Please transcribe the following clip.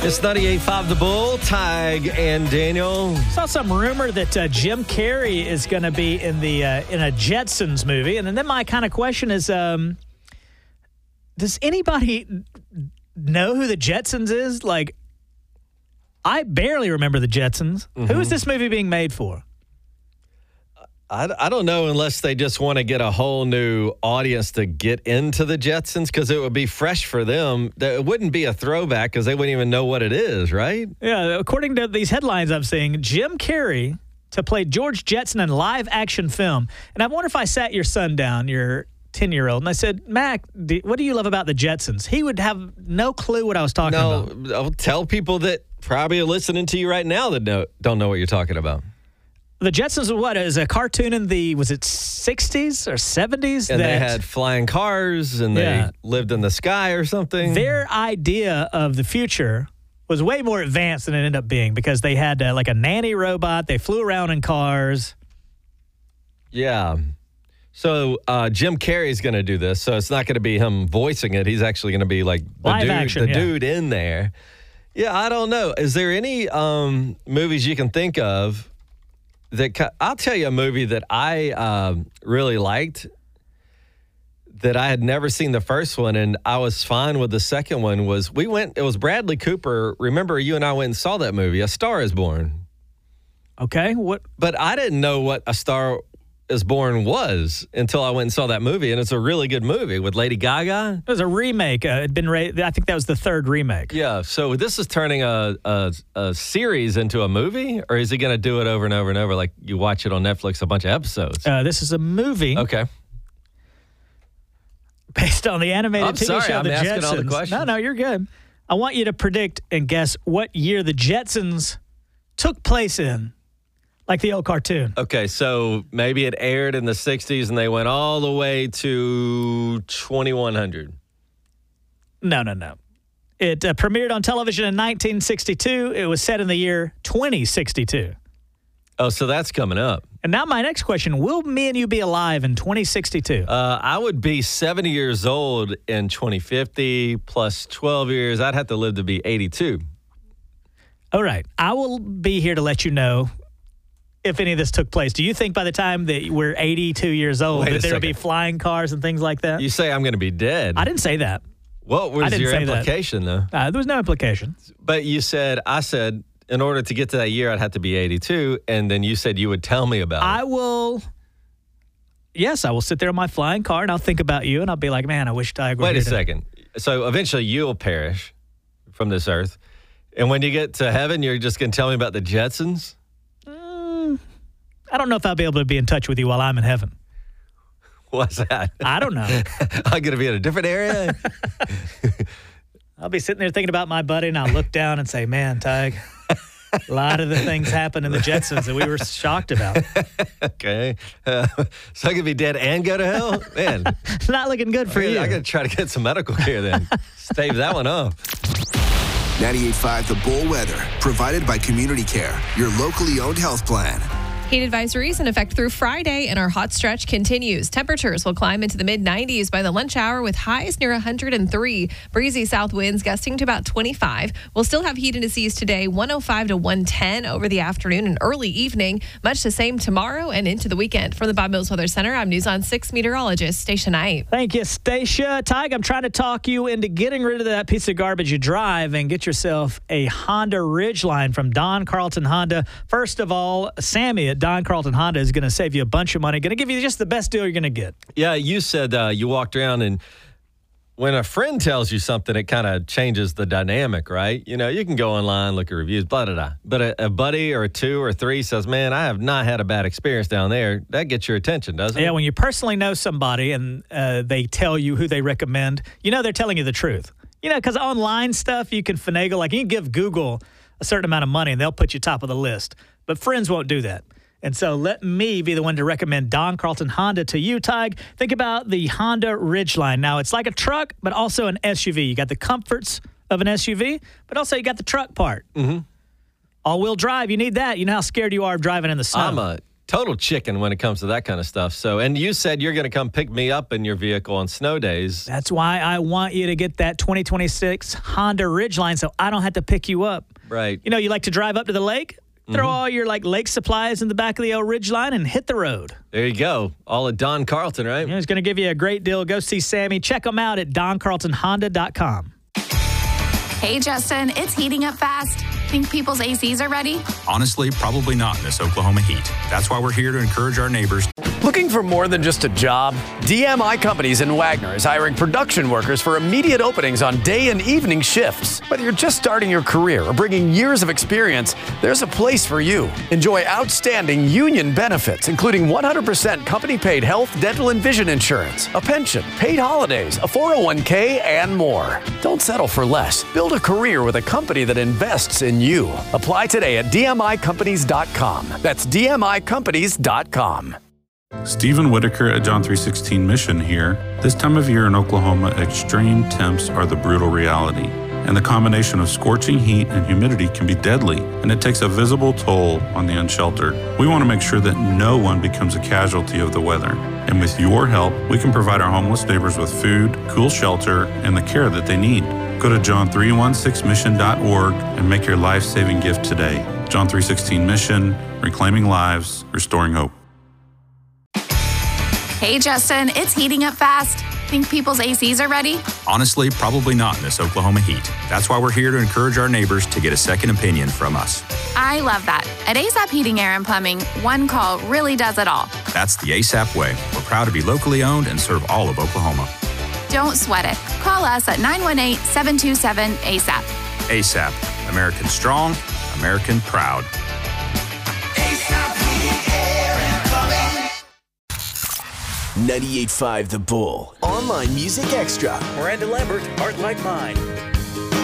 It's 98.5 The Bull, Tig and Daniel. Saw some rumor that Jim Carrey is going to be in a Jetsons movie. And then my kind of question is, does anybody know who the Jetsons is? Like, I barely remember the Jetsons. Mm-hmm. Who is this movie being made for? I don't know unless they just want to get a whole new audience to get into the Jetsons because it would be fresh for them. It wouldn't be a throwback because they wouldn't even know what it is, right? Yeah, according to these headlines I'm seeing, Jim Carrey to play George Jetson in live-action film. And I wonder if I sat your son down, your 10-year-old, and I said, Mac, what do you love about the Jetsons? He would have no clue what I was talking about. No, I'll tell people that probably are listening to you right now that don't know what you're talking about. The Jetsons were what? Is a cartoon in the, was it 60s or 70s? And they had flying cars and they lived in the sky or something. Their idea of the future was way more advanced than it ended up being because they had like a nanny robot. They flew around in cars. Yeah. So Jim Carrey's going to do this. So it's not going to be him voicing it. He's actually going to be like the dude in there. Yeah, I don't know. Is there any movies you can think of? I'll tell you a movie that I really liked that I had never seen the first one, and I was fine with the second one. It was Bradley Cooper. Remember, you and I went and saw that movie, A Star is Born. Okay, what? But I didn't know what A Star is Born was until I went and saw that movie, and it's a really good movie with Lady Gaga. It was a remake. It'd been I think that was the third remake. Yeah, so this is turning a series into a movie, or is he going to do it over and over and over like you watch it on Netflix, a bunch of episodes? This is a movie. Okay. Based on the animated TV show, The Jetsons. I'm asking all the questions. No, you're good. I want you to predict and guess what year The Jetsons took place in. Like the old cartoon. Okay, so maybe it aired in the 60s and they went all the way to 2100. No. It premiered on television in 1962. It was set in the year 2062. Oh, so that's coming up. And now my next question, will me and you be alive in 2062? I would be 70 years old in 2050 plus 12 years. I'd have to live to be 82. All right. I will be here to let you know if any of this took place. Do you think by the time that we're 82 years old that there will be flying cars and things like that? You say I'm going to be dead. I didn't say that. What was your implication, though? There was no implication. But I said, in order to get to that year, I'd have to be 82, and then you said you would tell me about it. Yes, I will sit there in my flying car, and I'll think about you, and I'll be like, man, I wish Tiger were here. Wait a second. So eventually you'll perish from this earth, and when you get to heaven, you're just going to tell me about the Jetsons? I don't know if I'll be able to be in touch with you while I'm in heaven. What's that? I don't know. I'm going to be in a different area? I'll be sitting there thinking about my buddy, and I'll look down and say, man, Tig, a lot of the things happened in the Jetsons that we were shocked about. Okay. So I could be dead and go to hell? Man. Not looking good for you. I got to try to get some medical care then. Stave that one off. 98.5 The Bull Weather, provided by Community Care, your locally owned health plan. Heat advisories in effect through Friday, and our hot stretch continues. Temperatures will climb into the mid-90s by the lunch hour with highs near 103. Breezy south winds gusting to about 25. We'll still have heat indices today, 105 to 110 over the afternoon and early evening. Much the same tomorrow and into the weekend. From the Bob Mills Weather Center, I'm News on 6 meteorologist Stacia Knight. Thank you, Stacia. Tig, I'm trying to talk you into getting rid of that piece of garbage you drive and get yourself a Honda Ridgeline from Don Carlton Honda. First of all, Sammy at Don Carlton Honda is going to save you a bunch of money, going to give you just the best deal you're going to get. Yeah, you said you walked around, and when a friend tells you something, it kind of changes the dynamic, right? You know, you can go online, look at reviews, blah, blah, blah. But a buddy or two or three says, man, I have not had a bad experience down there. That gets your attention, doesn't it? Yeah, when you personally know somebody and they tell you who they recommend, you know they're telling you the truth. You know, because online stuff, you can finagle. Like, you can give Google a certain amount of money, and they'll put you top of the list. But friends won't do that. And so let me be the one to recommend Don Carlton Honda to you, Tig. Think about the Honda Ridgeline. Now, it's like a truck, but also an SUV. You got the comforts of an SUV, but also you got the truck part. Mm-hmm. All-wheel drive, you need that. You know how scared you are of driving in the snow. total chicken when it comes to that kind of stuff. So, and you said you're going to come pick me up in your vehicle on snow days. That's why I want you to get that 2026 Honda Ridgeline so I don't have to pick you up. Right. You know, you like to drive up to the lake? Throw all your lake supplies in the back of the old Ridgeline and hit the road. There you go. All at Don Carlton, right? Yeah, he's going to give you a great deal. Go see Sammy. Check him out at DonCarltonHonda.com. Hey, Justin, it's heating up fast. Think people's ACs are ready? Honestly, probably not in this Oklahoma heat. That's why we're here to encourage our neighbors. Looking for more than just a job? DMI Companies in Wagner is hiring production workers for immediate openings on day and evening shifts. Whether you're just starting your career or bringing years of experience, there's a place for you. Enjoy outstanding union benefits, including 100% company-paid health, dental, and vision insurance, a pension, paid holidays, a 401k, and more. Don't settle for less. Build a career with a company that invests in you. Apply today at DMICompanies.com. That's DMICompanies.com. Stephen Whitaker at John 3:16 Mission here. This time of year in Oklahoma, extreme temps are the brutal reality. And the combination of scorching heat and humidity can be deadly, and it takes a visible toll on the unsheltered. We want to make sure that no one becomes a casualty of the weather. And with your help, we can provide our homeless neighbors with food, cool shelter, and the care that they need. Go to john316mission.org and make your life-saving gift today. John 3:16 Mission, reclaiming lives, restoring hope. Hey, Justin, it's heating up fast. Think people's ACs are ready? Honestly, probably not in this Oklahoma heat. That's why we're here to encourage our neighbors to get a second opinion from us. I love that. At ASAP Heating, Air, and Plumbing, one call really does it all. That's the ASAP way. We're proud to be locally owned and serve all of Oklahoma. Don't sweat it. Call us at 918-727-ASAP. ASAP. American strong, American proud. 98.5 The Bull. Online Music Extra. Miranda Lambert, Heart Like Mine.